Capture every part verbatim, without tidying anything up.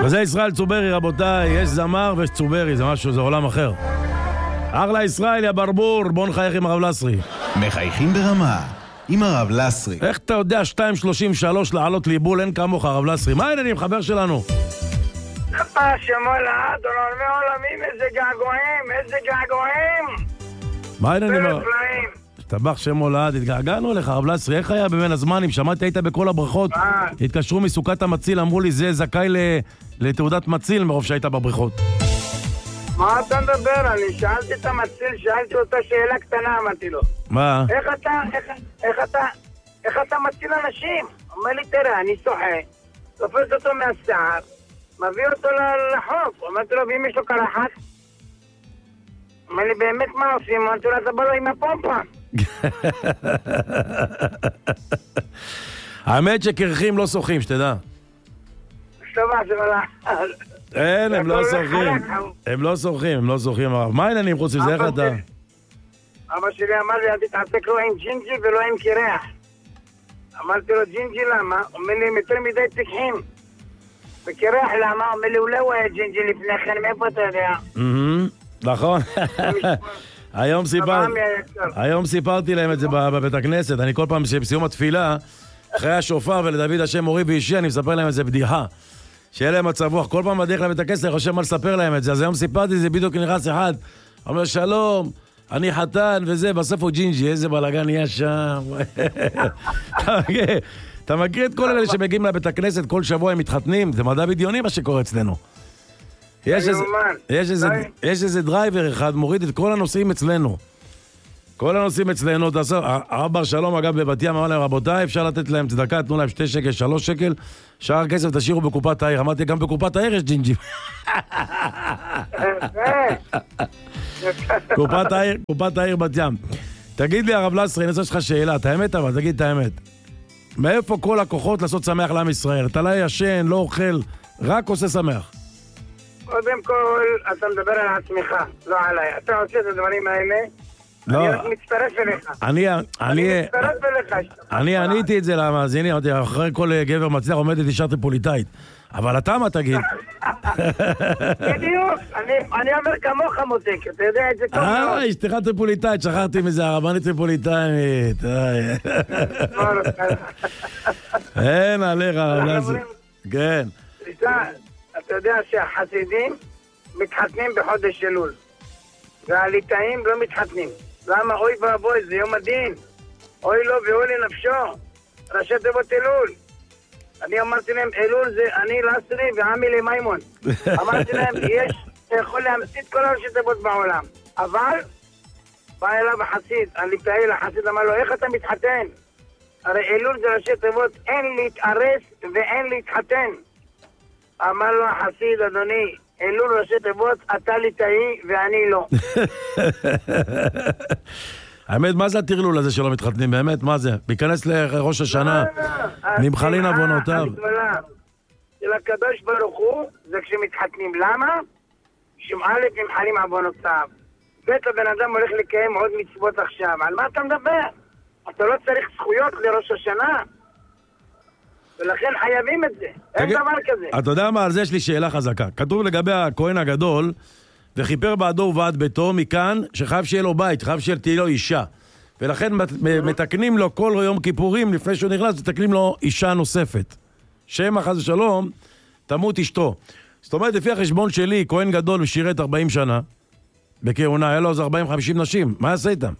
וזה ישראל צוברי, רבותיי, יש זמר ויש צוברי, זה משהו, זה עולם אחר. אחלה ישראל, יא ברבור, בוא נחייך עם הרב לסרי. מחייכים ברמה, עם הרב לסרי. איך אתה יודע שתיים שלושים ושלוש לעלות ליבול, אין כמוך הרב לסרי? מה העניינים, חבר שלנו? חפה שמולה, עולמי עולמים, איזה געגועים, איזה געגועים. מה העניינים? פלאים. השתבח שם הולד, התגעגענו לך, הרב לסרי, איך היה בין הזמנים? שמעתי, היית בכל הבריכות, התקשרו מסוכת המציל, אמרו לי, זה זכאי לתעודת מציל מרוב שהיית בבריכות. מה אתה מדבר? אני שאלתי את המציל, שאלתי אותה שאלה קטנה, אמרתי לו. מה? איך אתה, איך, איך אתה, איך אתה מציל אנשים? אומר לי, תראה, אני שוחה, תופס אותו מהשיער, מביא אותו לחוף. אמרתי לו, ואם יש לו קרחת? אומר לי, באמת מה עושים? אמרתי לו, אתה בא לו עם הפומפה. האמת שקרחים לא שוחים, שתדע. שטובה, זה מלא. אין, הם לא שוחים. הם לא שוחים, הם לא שוחים. מה העניינים חוץ מזה? איך אתה? אבא שלי אמר לי, אל תתעסק לו עם ג'ינג'י ולא עם קירח. אמרתי לו, ג'ינג'י למה? אומר לי, יותר מדי תקחים. וקירח למה? אומר לי, אולי הוא היה ג'ינג'י לפני כן, מאיפה אתה יודע? נכון. היום סיפרתי, היום סיפרתי להם את זה בבית הכנסת. אני כל פעם שבסיום התפילה, אחרי השופר ולדוד השם מורי ואישי, אני מספר להם את זה בדיחה. שיהיה להם מצב רוח. כל פעם בדרך לבית הכנסת, אני חושב מה לספר להם את זה. אז היום סיפרתי, זה בדיוק נכנס אחד. אומר, שלום, אני חתן וזה, בסוף הוא ג'ינג'י, איזה בלגן נהיה שם. אתה מכיר את כל אלה שמגיעים לבית הכנסת, כל שבוע הם מתחתנים? זה מדע בדיוני מה שקורה אצלנו. יש איזה, יש איזה, יש איזה דרייבר אחד, מוריד את כל הנושאים אצלנו. כל הנושאים אצלנו, הרב בר שלום, אגב, בבת ים, אמר להם, רבותיי, אפשר לתת להם צדקה, תנו להם שתי שקל, שלוש שקל, שאר כסף תשאירו בקופת העיר. אמרתי, גם בקופת העיר יש ג'ינג'י. קופת העיר, קופת העיר בת ים. תגיד לי, הרב לסרי, אני רוצה שלך שאלה, את האמת אבל, תגיד את האמת. מאיפה כל הכוחות לעשות שמח לעם ישראל? אתה לא ישן, לא אוכל, רק עושה שמח. קודם כל, אתה מדבר על עצמך, לא עליי. אתה עושה את הדברים האלה, אני מצטרף אליך. אני, אני מצטרף אליך. אני עניתי את זה למאזינים, אחרי כל גבר מצליח עומדת אישה טריפוליטאית. אבל אתה מה תגיד? בדיוק, אני אומר כמוך מותק, אתה יודע את זה טוב מאוד. אה, אשתך טריפוליטאית, שכחתי מזה, הרבנית טריפוליטאית. אין עליך, כן. אתה יודע שהחסידים מתחתנים בחודש אלול, והליטאים לא מתחתנים. למה? אוי ואבוי, זה יום הדין. אוי לו ואוי לנפשו. ראשי תיבות אלול. אני אמרתי להם, אלול זה אני לסרי ועמי למימון. אמרתי להם, יש, אתה יכול להמציא את כל ראשי תיבות בעולם. אבל, בא אליו החסיד, הליטאי לחסיד, אמר לו, איך אתה מתחתן? הרי אלול זה ראשי תיבות, אין להתארס ואין להתחתן. אמר לו החסיד, אדוני, אלול ראשי תיבות, אתה ליטאי ואני לא. האמת, מה זה הטרלול הזה שלא מתחתנים? באמת, מה זה? להיכנס לראש השנה, נמחלין עוונותיו. הגדולה של הקדוש ברוך הוא זה כשמתחתנים. למה? שמעלת נמחלים עוונותיו. בית הבן אדם הולך לקיים עוד מצוות עכשיו. על מה אתה מדבר? אתה לא צריך זכויות לראש השנה. ולכן חייבים את זה. אין דבר כזה. אתה יודע מה? על זה יש לי שאלה חזקה. כתוב לגבי הכהן הגדול, וכיפר בעדו ובעד ביתו, מכאן שחייב שיהיה לו בית, חייב שתהיה לו אישה. ולכן מתקנים לו כל יום כיפורים, לפני שהוא נכנס, מתקנים לו אישה נוספת. שם חס ושלום, תמות אשתו. זאת אומרת, לפי החשבון שלי, כהן גדול ושירת ארבעים שנה, בכהונה, היה לו אז ארבעים חמישים נשים. מה יעשה איתם?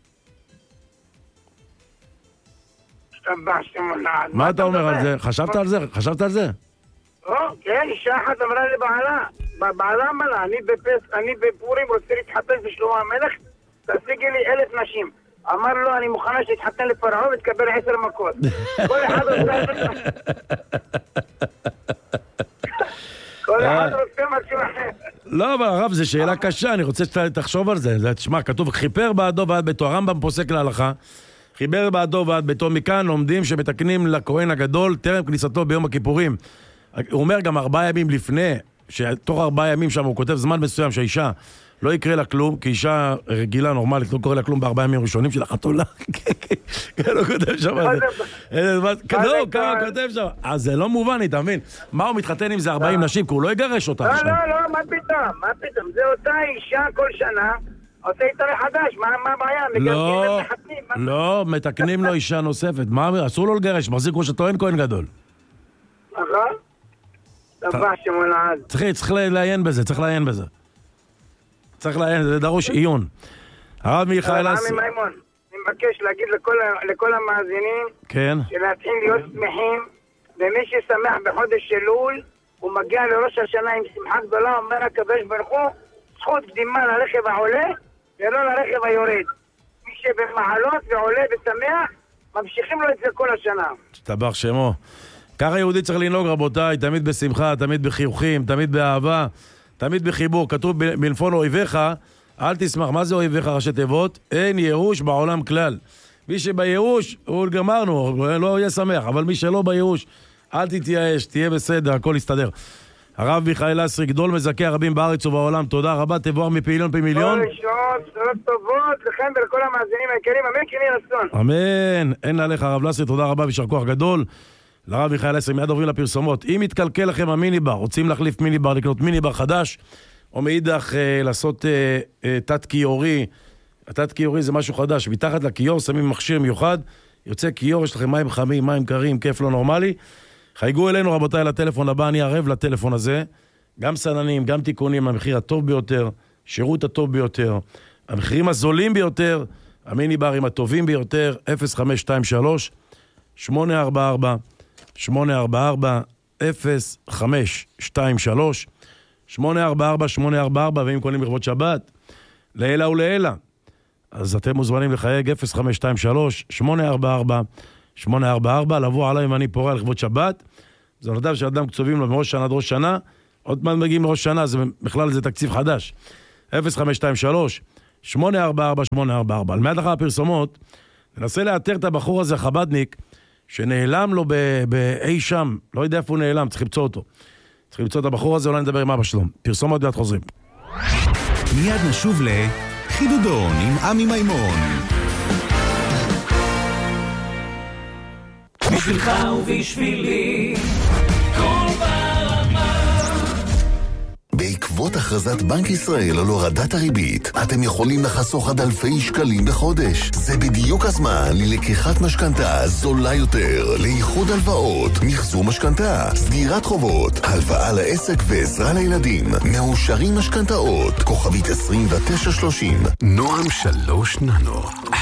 מה אתה אומר על זה? חשבת על זה? חשבת על זה? כן, אישה אחת אמרה לבעלה, בעלה אמרה, אני בפורים רוצה להתחתן בשלמה המלך, תשיגי לי אלף נשים. אמר לו, אני מוכנה שיתחתן לפרעה ותקבל עשר מכות. כל אחד רוצה כל אחד רוצה משהו אחר. לא, אבל הרב, זו שאלה קשה, אני רוצה שתחשוב על זה. תשמע, כתוב, חיפר בעדו ועד ביתו, הרמב"ם פוסק להלכה, חיבר בעדו ועד ביתו, מכאן לומדים שמתקנים לכהן הגדול טרם כניסתו ביום הכיפורים. הוא אומר גם ארבעה ימים לפני, שתוך ארבעה ימים שם הוא כותב זמן מסוים שהאישה לא יקרה לה כלום, כי אישה רגילה, נורמלית, לא קורה לה כלום בארבעה ימים ראשונים של החתולה. לא כותב שם. לא, כמה כותב שם. אז זה לא מובן, אתה מבין? מה הוא מתחתן עם זה ארבעים נשים? כי הוא לא יגרש אותה. לא, לא, לא, מה פתאום? מה פתאום? זה אותה אישה כל שנה, עושה איתה מחדש, מה הבעיה? לא, לא, מתקנים לו אישה נוספת. מה, אסור לו לגרש, מחזיק כמו שטוען כהן גדול. נכון? דבר שמולעד. צריך לעיין בזה, צריך לעיין בזה. צריך לעיין, זה דרוש עיון. הרב מיכאל אסרי. עמי מימון, אני מבקש להגיד לכל המאזינים, כן. שלהתחיל להיות שמחים, ומי ששמח בחודש אלול, הוא מגיע לראש השנה עם שמחה גדולה, אומר הקדוש ברוך הוא, זכות קדימה לרכב העולה, ולא לרכב היורד. מי שבמעלות ועולה ושמח, ממשיכים לו את זה כל השנה. שתבח שמו. ככה יהודי צריך לנהוג, רבותיי, תמיד בשמחה, תמיד בחיוכים, תמיד באהבה, תמיד בחיבור. כתוב בלפון אויביך, אל תשמח. מה זה אויביך ראשי תיבות? אין ייאוש בעולם כלל. מי שבייאוש, הוא גמרנו, לא יהיה שמח, אבל מי שלא בייאוש, אל תתייאש, תהיה בסדר, הכל יסתדר. הרב מיכאל אסרי, גדול מזכה הרבים בארץ ובעולם, תודה רבה, תבואר מפעיליון פי מיליון. כל שעות, שעות טובות לכם ולכל המאזינים היקרים, אמן כן יהי רצון. אמן, אין עליך הרב לסרי, תודה רבה ויישר כוח גדול. לרב מיכאל אסרי, מיד עוברים לפרסומות. אם יתקלקל לכם המיניבר, רוצים להחליף מיניבר, לקנות מיניבר חדש, או מאידך אה, לעשות אה, אה, תת קיורי, התת קיורי זה משהו חדש, מתחת לקיור שמים מכשיר מיוחד, יוצא קיור, יש לכם מים חמים, מים קרים, כיף לא נורמלי. חייגו אלינו רבותיי לטלפון הבא, אני ערב לטלפון הזה, גם סננים, גם תיקונים, המחיר הטוב ביותר, שירות הטוב ביותר, המחירים הזולים ביותר, המיניברים הטובים ביותר, אפס חמש שתיים שלוש שמונה ארבע ארבע שמונה ארבע ארבע אפס חמש שתיים שלוש שמונה ארבע ארבע שמונה ארבע ארבע, ואם קונים לכבוד שבת, לילה וללילה, אז אתם מוזמנים לחייג אפס חמש שתיים שלוש שמונה ארבע ארבע שמונה ארבע ארבע, לבוא עליי אם אני פורע לכבוד שבת. זה נודע שאדם קצובים לו מראש שנה עד ראש שנה, עוד מעט מגיעים לראש שנה, זה בכלל זה תקציב חדש. אפס חמש שתיים שלוש שמונה ארבע ארבע שמונה ארבע ארבע. על מיד אחר הפרסומות, ננסה לאתר את הבחור הזה, חבדניק, שנעלם לו באי שם, לא יודע איפה הוא נעלם, צריך למצוא אותו. צריך למצוא את הבחור הזה, אולי נדבר עם אבא שלו. פרסומות ביד חוזרים. מיד נשוב לחידודון עם עמי מימון. בשבילך ובשבילי כל ברמה. בעקבות הכרזת בנק ישראל על הורדת הריבית, אתם יכולים לחסוך עד אלפי שקלים בחודש. זה בדיוק הזמן ללקיחת משכנתה זולה יותר, לאיחוד הלוואות, מחזור משכנתה, סגירת חובות, הלוואה לעסק ועזרה לילדים, מאושרים משכנתאות, כוכבית עשרים ותשע שלושים. נועם שלוש ננו.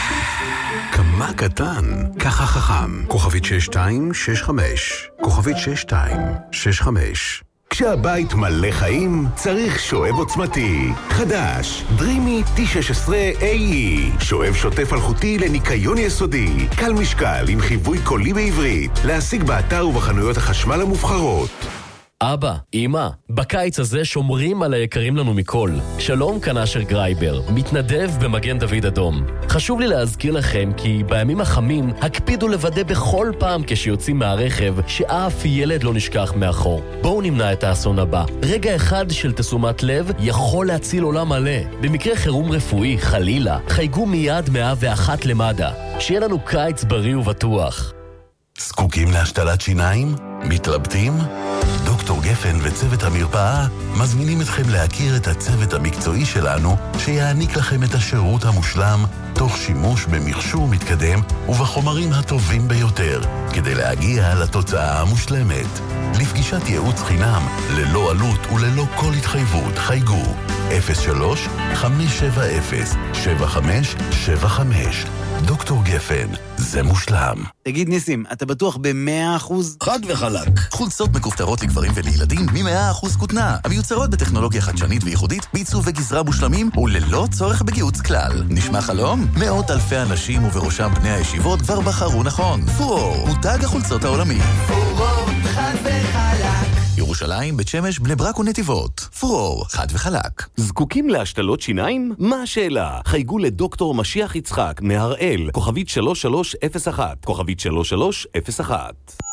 כמה קטן, ככה חכם. כוכבית שש שתיים שש חמש. כוכבית שש שתיים שש חמש. כשהבית מלא חיים, צריך שואב עוצמתי. חדש, דרימי טי שש עשרה איי אי. שואב שוטף אלחוטי לניקיון יסודי. קל משקל עם חיווי קולי בעברית. להשיג באתר ובחנויות החשמל המובחרות. אבא, אמא, בקיץ הזה שומרים על היקרים לנו מכל. שלום כאן אשר גרייבר, מתנדב במגן דוד אדום. חשוב לי להזכיר לכם כי בימים החמים הקפידו לוודא בכל פעם כשיוצאים מהרכב שאף ילד לא נשכח מאחור. בואו נמנע את האסון הבא. רגע אחד של תשומת לב יכול להציל עולם מלא. במקרה חירום רפואי, חלילה, חייגו מיד מאה ואחת למד"א. שיהיה לנו קיץ בריא ובטוח. זקוקים להשתלת שיניים? מתלבטים? דוקטור גפן וצוות המרפאה מזמינים אתכם להכיר את הצוות המקצועי שלנו שיעניק לכם את השירות המושלם תוך שימוש במכשור מתקדם ובחומרים הטובים ביותר כדי להגיע לתוצאה המושלמת. לפגישת ייעוץ חינם ללא עלות וללא כל התחייבות חייגו אפס שלוש חמש שבע אפס שבע חמש שבע חמש. דוקטור גפן, זה מושלם. תגיד ניסים, אתה בטוח ב-מאה אחוז? חד וחלק. חולצות מכופתרות לגברים ולילדים מ-מאה אחוז כותנה. המיוצרות בטכנולוגיה חדשנית וייחודית, בעיצוב וגזרה מושלמים וללא צורך בגיוץ כלל. נשמע חלום? מאות אלפי אנשים ובראשם בני הישיבות כבר בחרו נכון. פורור, מותג החולצות העולמי. פורור, חד וחלק. ירושלים, בית שמש, בני ברק ונתיבות. פורור, חד וחלק. זקוקים להשתלות שיניים? מה השאלה? חייגו לדוקטור משיח יצחק מהראל, כוכבית שלוש שלוש אפס אחת, כוכבית שלוש שלוש אפס אחת.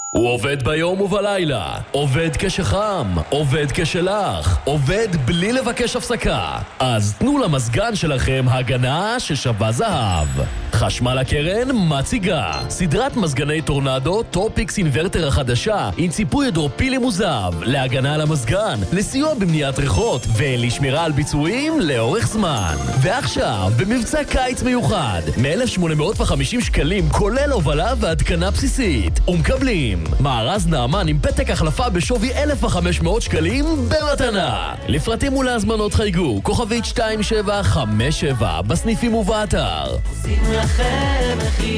הוא עובד ביום ובלילה, עובד כשחם, עובד כשלח, עובד בלי לבקש הפסקה. אז תנו למזגן שלכם הגנה ששווה זהב. חשמל הקרן מציגה סדרת מזגני טורנדו טופיקס אינברטר החדשה עם ציפוי הידרופילי מוזב להגנה על המזגן, לסיוע במניעת ריחות ולשמירה על ביצועים לאורך זמן. ועכשיו במבצע קיץ מיוחד מ-אלף שמונה מאות וחמישים שקלים כולל הובלה והתקנה בסיסית, ומקבלים מארז נעמן עם פתק החלפה בשווי אלף וחמש מאות שקלים במתנה. לפרטים ולהזמנות חייגו כוכבית שתיים שבע חמש שבע בסניפים ובאתר. עושים לכם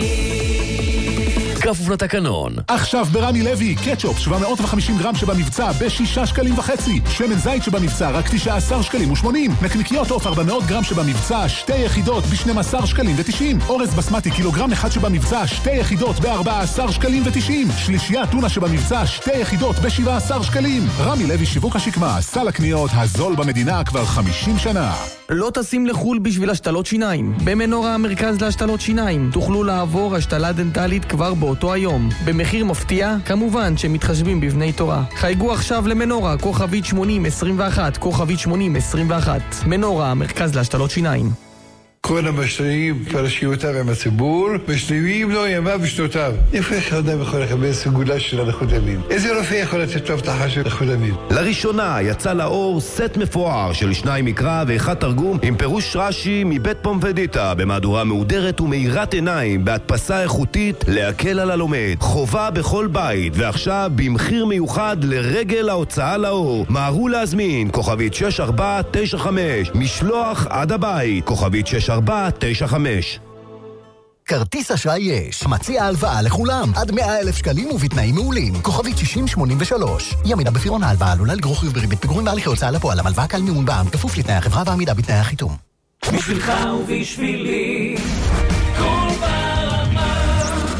מחיר, כפוף לתקנון. עכשיו ברמי לוי, קטשופ שבע מאות וחמישים גרם שבמבצע בשישה שקלים וחצי, שמן זית שבמבצע רק תשעה עשר שקלים ושמונים, נקניקיות עוף ארבע מאות גרם שבמבצע שתי יחידות ב-שנים עשר שקלים ותשעים, אורז בסמטי קילוגרם אחד שבמבצע שתי יחידות ב-ארבעה עשר שקלים ותשעים, שלישייה טונה שבמבצע שתי יחידות ב-שבעה עשר שקלים. רמי לוי שיווק השקמה, סל הקניות הזול במדינה כבר חמישים שנה. לא טסים לחול בשביל השתלות שיניים. במנורה המרכז להשתלות שיניים תוכלו לעבור השתלה דנטלית כבר באותו היום, במחיר מפתיע, כמובן שמתחשבים בבני תורה. חייגו עכשיו למנורה, כוכבית שמונים עשרים ואחת, כוכבית שמונים עשרים ואחת. מנורה המרכז להשתלות שיניים. כל המשתנים פרשיותיו עם הציבור, משלימים לו ימיו ושנותיו. איפה איך אדם יכול לקבל סגולה של הנכות המין? איזה רופא יכול לתת לו הבטחה של נכות המין? לראשונה יצא לאור סט מפואר של שניים מקרא ואחד תרגום עם פירוש רש"י מבית פומפדיטה במהדורה מהודרת ומאירת עיניים בהדפסה איכותית להקל על הלומד. חובה בכל בית, ועכשיו במחיר מיוחד לרגל ההוצאה לאור. מהרו להזמין כוכבית שש ארבע תשע חמש, משלוח עד הבית כוכבית שש ארבע תשע חמש. כרטיס אשראי יש, מציע הלוואה לכולם עד מאה אלף שקלים ובתנאים מעולים. כוכבית שישים שמונים ושלוש. ימינה בפירעון ההלוואה עלולה לגרור חיוב בריבית פיגורים בהליכי הוצאה לפועל. המלוואה קל מימון בע"מ, כפוף לתנאי החברה ועמידה בתנאי החיתום. בשבילך ובשבילי כל ברמה.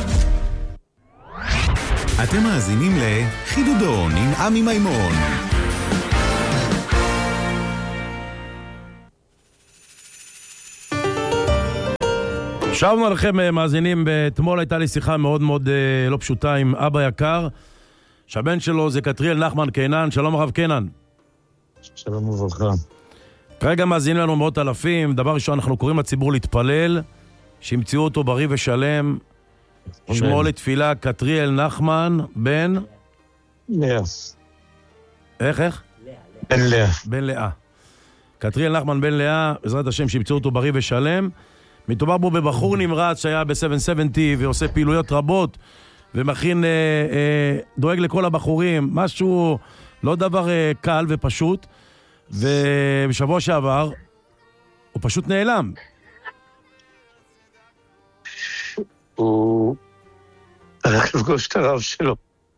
אתם מאזינים לחידודון עם עמי מימון. שבנו עליכם מאזינים, אתמול הייתה לי שיחה מאוד מאוד אה, לא פשוטה עם אבא יקר, שהבן שלו זה קטריאל נחמן קינן. שלום הרב קינן. שלום וברכה. כרגע מאזינים לנו מאות אלפים. דבר ראשון, אנחנו קוראים לציבור להתפלל, שימצאו אותו בריא ושלם. שמו לתפילה קטריאל נחמן בן... לאה. איך איך? בן לאה. בן לאה. קטריאל נחמן בן לאה, בעזרת השם שימצאו אותו בריא ושלם. מדובר בו בבחור נמרץ שהיה ב-שבע שבעים ועושה פעילויות רבות ומכין, אה, אה, דואג לכל הבחורים, משהו לא דבר אה, קל ופשוט. ובשבוע שעבר הוא פשוט נעלם. הוא הלך לפגוש את הרב שלו.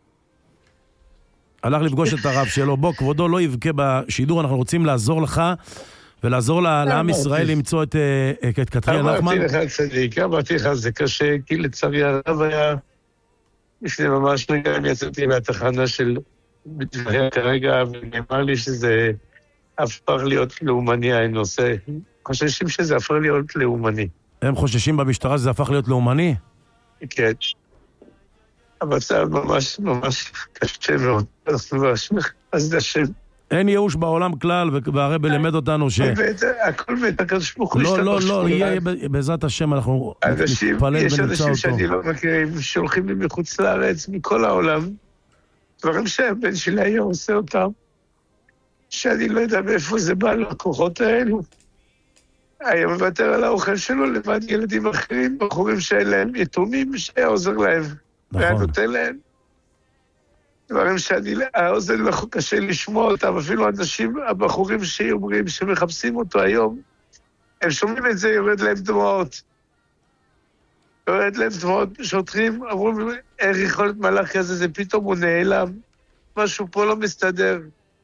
הלך לפגוש את הרב שלו. בוא, כבודו לא יבכה בשידור, אנחנו רוצים לעזור לך ולעזור לעם ישראל למצוא את קטריאל נחמן. אמרתי לך צדיק, אמרתי לך, זה קשה, כי לצערי הרב היה, לפני ממש רגע, אני יצאתי מהתחנה של בדבריה כרגע, ונאמר לי שזה הפך להיות לאומני הנושא. חוששים שזה הפך להיות לאומני. הם חוששים במשטרה שזה הפך להיות לאומני? כן. המצב ממש ממש קשה מאוד. אז זה השם. אין ייאוש בעולם כלל, והרב לימד אותנו ש... הכל בית הקדוש ברוך הוא לא, לא, לא, יהיה בעזרת השם, אנחנו נתפלל ונמצא אותו. יש אנשים שאני לא מכירים, שהולכים לי מחוץ לארץ, מכל העולם, דברים שהבן שלי היה עושה אותם, שאני לא יודע מאיפה זה בא לכוחות האלו. היה מוותר על האוכל שלו לבד ילדים אחרים, בחורים שאין להם יתומים, שהיה עוזר להם. והיה נותן להם. דברים שאני, האוזן לא קשה לשמוע אותם, אפילו אנשים, הבחורים שאומרים, שמחפשים אותו היום, הם שומעים את זה, יורד להם דמעות. יורד להם דמעות, שוטרים, אמרו, איך יכול להיות מלאך כזה, זה פתאום הוא נעלם. משהו פה לא מסתדר.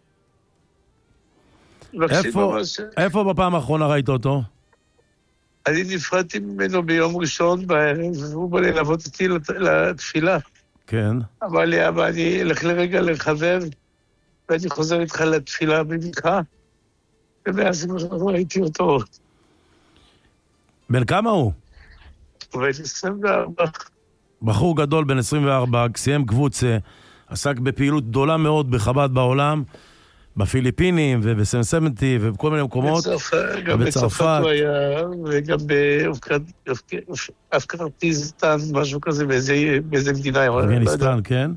איפה, איפה בפעם האחרונה ראית אותו? אני נפרדתי ממנו ביום ראשון בערב, והוא בא ללוות אותי לתפילה. כן. אמר לי, אבא, אני אלך לרגע לחבר, ואני חוזר איתך לתפילה במנחה, ומאז ראיתי אותו. בן כמה הוא? הוא בן עשרים וארבע. בחור גדול בן עשרים וארבע, סיים קבוצה, עסק בפעילות גדולה מאוד בחב"ד בעולם, בפיליפינים ובסנסמנטי ובכל מיני מקומות. גם בצרפת הוא היה, וגם באפגניסטן, משהו כזה, באיזה מדינה. אפגניסטן, כן.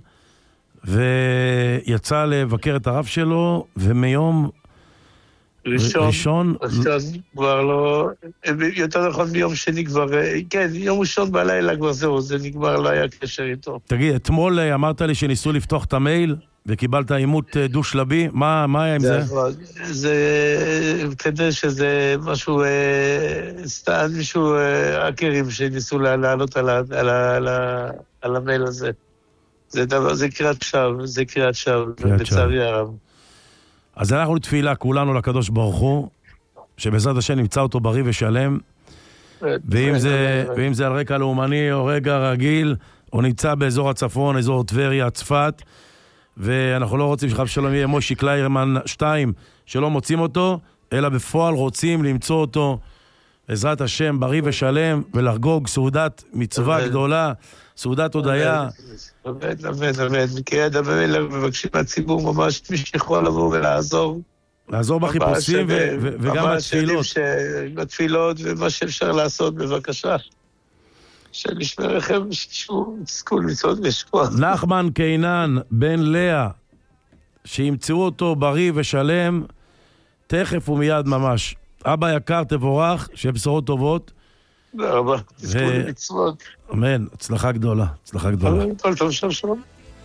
ויצא לבקר את הרב שלו, ומיום ראשון, ראשון כבר לא, יותר נכון ביום שני כבר, כן, יום ראשון בלילה כבר זהו, זה נגמר, לא היה קשר איתו. תגיד, אתמול אמרת לי שניסו לפתוח את המייל, וקיבלת אימות דו-שלבי, מה, מה היה עם זה? זה, כדי שזה משהו, סתם מישהו, אקרים שניסו לעלות על, על, על, על המייל הזה. זה דבר, זה קריאת שווא, זה קריאת שווא, בצערי הרב. אז אנחנו לתפילה כולנו לקדוש ברוך הוא, שבעזרת השם נמצא אותו בריא ושלם, ואם זה, ואם זה על רקע לאומני או רגע רגיל, או נמצא באזור הצפון, אזור טבריה, צפת, ואנחנו לא רוצים שחב שלום יהיה מושי קליירמן שתיים, שלא מוצאים אותו, אלא בפועל רוצים למצוא אותו, בעזרת השם, בריא ושלם, ולחגוג סעודת מצווה גדולה, סעודת הודיה. אמן, אמן, אמן. מקריאה דבר אלה מבקשים מהציבור ממש מי שיכול לבוא ולעזור. לעזור בחיפושים וגם בתפילות. בתפילות ומה שאפשר לעשות, בבקשה. שנשמע לכם שהוא סכול מצוות ושכוח. נחמן קינן, בן לאה, שימצאו אותו בריא ושלם, תכף ומיד ממש. אבא יקר, תבורך, שיהיה בשורות טובות. תודה רבה, תזכו למצוות. אמן, הצלחה גדולה, הצלחה גדולה. טוב, טוב, שלום, שלום.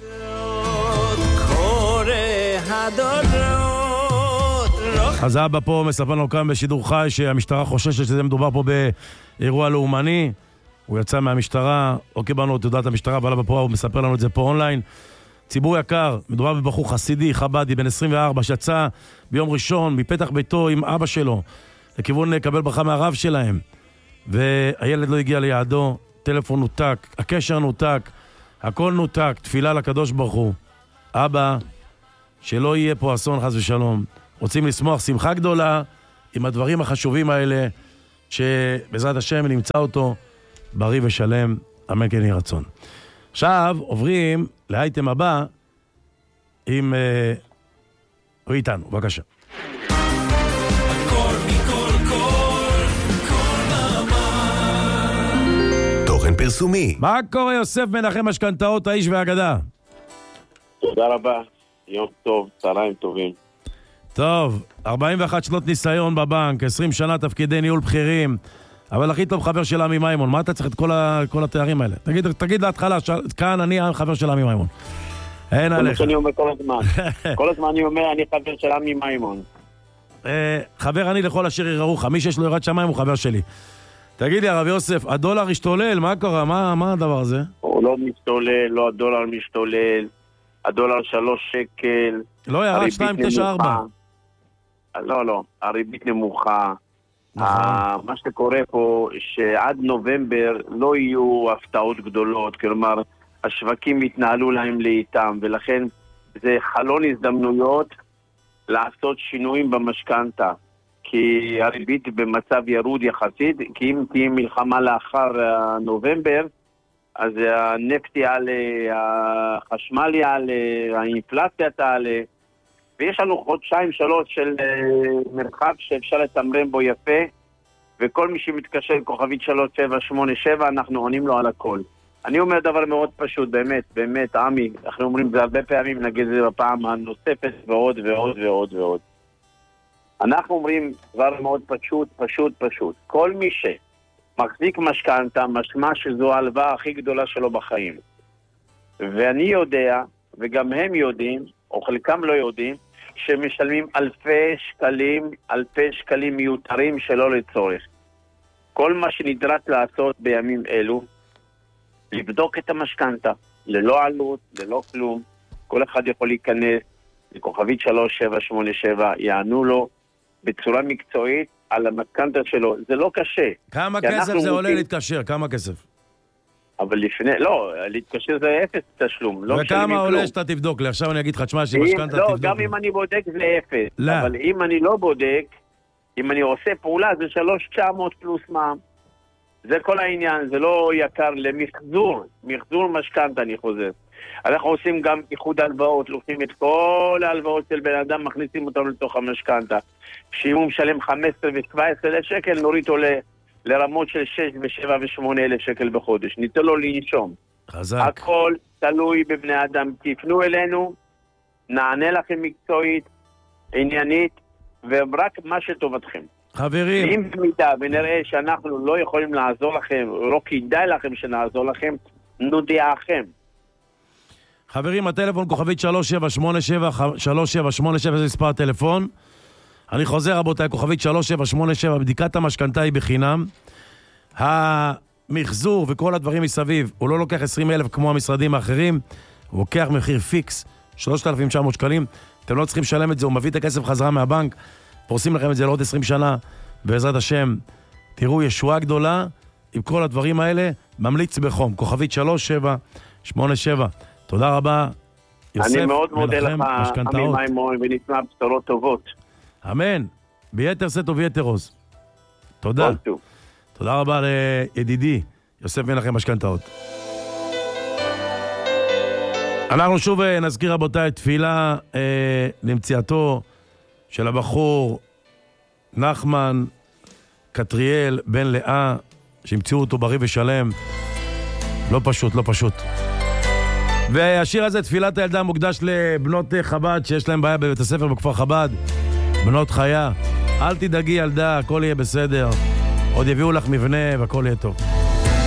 אז אבא פה מספר לנו כאן בשידור חי שהמשטרה חוששת שזה מדובר פה באירוע לאומני. הוא יצא מהמשטרה, לא קיבלנו את תעודת המשטרה, אבל אבא פה הוא מספר לנו את זה פה אונליין. ציבור יקר, מדובר בבחור חסידי, חבדי, בן עשרים וארבע, שיצא ביום ראשון מפתח ביתו עם אבא שלו, לכיוון לקבל ברכה מהרב שלהם. והילד לא הגיע ליעדו, טלפון נותק, הקשר נותק, הכל נותק, תפילה לקדוש ברוך הוא. אבא, שלא יהיה פה אסון חס ושלום. רוצים לשמוח שמחה גדולה עם הדברים החשובים האלה, שבעזרת השם נמצא אותו בריא ושלם, אמן כן יהי רצון. עכשיו עוברים לאייטם הבא עם אה, הוא איתנו, בבקשה. תוכן פרסומי. מה קורה יוסף מנחם משכנתאות, האיש והאגדה? תודה רבה, יום טוב, צהריים טובים. טוב, ארבעים ואחת שנות ניסיון בבנק, עשרים שנה תפקידי ניהול בכירים, אבל הכי טוב חבר של עמי מימון. מה אתה צריך את כל, ה, כל התארים האלה? תגיד, תגיד להתחלה, ש... כאן אני חבר של עמי מימון. אין עליך. זה מה שאני אומר כל הזמן. כל הזמן אני אומר, אני חבר של עמי מימון. חבר אני לכל אשר יראוך. מי שיש לו יראת שמיים הוא חבר שלי. תגיד לי, הרב יוסף, הדולר השתולל, מה קורה? מה, מה הדבר הזה? הוא לא משתולל, לא הדולר משתולל. הדולר שלוש שקל. לא ירד שתיים תשע ארבע. לא, לא. הריבית נמוכה. מה שקורה פה, שעד נובמבר לא יהיו הפתעות גדולות, כלומר, השווקים יתנהלו להם לאיתם, ולכן זה חלון הזדמנויות לעשות שינויים במשכנתה, כי הריבית במצב ירוד יחסית, כי אם תהיה מלחמה לאחר נובמבר, אז הנפט יעלה, החשמל יעלה, האינפלציה תעלה, ויש לנו חודשיים שלוש של מרחב שאפשר לתמרן בו יפה, וכל מי שמתקשר כוכבית שלוש שבע שמונה שבע, אנחנו עונים לו על הכל. אני אומר דבר מאוד פשוט, באמת, באמת, עמי, אנחנו אומרים זה הרבה פעמים, נגיד זה בפעם הנוספת ועוד ועוד ועוד ועוד. אנחנו אומרים דבר מאוד פשוט, פשוט, פשוט. כל מי שמחזיק משכנתה, משמע שזו ההלוואה הכי גדולה שלו בחיים. ואני יודע, וגם הם יודעים, או חלקם לא יודעים, שמשלמים אלפי שקלים, אלפי שקלים מיותרים שלא לצורך. כל מה שנדרש לעשות בימים אלו, לבדוק את המשכנתה, ללא עלות, ללא כלום. כל אחד יכול להיכנס לכוכבית שלוש שבע שמונה שבע, יענו לו בצורה מקצועית על המשכנתה שלו. זה לא קשה. כמה כסף זה עולה להתקשר? כמה כסף? אבל לפני, לא, להתקשר זה אפס תשלום. וכמה עולה שאתה תבדוק לי? עכשיו אני אגיד לך, תשמע שמשכנתה תבדוק. לא, גם אם אני בודק זה אפס. אבל אם אני לא בודק, אם אני עושה פעולה זה שלוש תשע מאות פלוס מע"מ. זה כל העניין, זה לא יקר למחזור, מחזור משכנתא אני חוזר. אנחנו עושים גם איחוד הלוואות, לוקחים את כל ההלוואות של בן אדם, מכניסים אותם לתוך המשכנתא. שאם הוא משלם חמש עשרה ו-שבע עשרה אלף שקל, נוריד עולה לרמות של שש ושבע ושמונה אלף שקל בחודש. ניתן לו לנשום. חזק. הכל תלוי בבני אדם. תפנו אלינו, נענה לכם מקצועית, עניינית, ורק מה שטובתכם. חברים. אם במידה ונראה שאנחנו לא יכולים לעזור לכם, לא כדאי לכם שנעזור לכם, נודיעכם. חברים, הטלפון כוכבית שלוש שבע שמונה שבע, שלוש שבע שמונה שבע, זה מספר הטלפון. אני חוזר, רבותיי, כוכבית שלוש שבע שמונה שבע, בדיקת המשכנתא היא בחינם. המחזור וכל הדברים מסביב, הוא לא לוקח עשרים אלף כמו המשרדים האחרים, הוא לוקח מחיר פיקס, שלושת אלפים תשע מאות שקלים. אתם לא צריכים לשלם את זה, הוא מביא את הכסף חזרה מהבנק, פורסים לכם את זה לעוד עשרים שנה, בעזרת השם, תראו ישועה גדולה, עם כל הדברים האלה, ממליץ בחום, כוכבית שלוש שבע שמונה שבע. תודה רבה, יוסף. אני מאוד מודה לך, משכנתאות. עמי מימון, ונשמע בשורות טובות. אמן, ביתר שאת וביתר עוז. תודה. תודה רבה לידידי, יוסף מנחם משכנתאות. אנחנו שוב נזכיר רבותיי תפילה אה, למציאתו של הבחור נחמן קטריאל בן לאה, שהמציאו אותו בריא ושלם. לא פשוט, לא פשוט. והשיר הזה, תפילת הילדה, מוקדש לבנות חב"ד שיש להם בעיה בבית הספר בכפר חב"ד, בנות חיה. אל תדאגי ילדה, הכל יהיה בסדר, עוד יביאו לך מבנה והכל יהיה טוב.